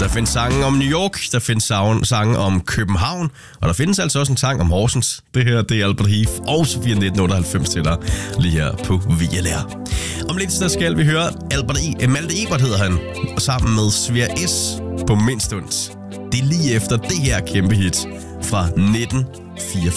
Der findes sange om New York, der findes sange om København, og der findes altså også en sang om Horsens. Det her, det er Albert Heath og Sofia 1998 til dig lige her på VLR. Om lidt så skal vi høre Malte Ebert hedder han, sammen med Svea S på Mindst Ondt. Det er lige efter det her kæmpe hit fra 1984.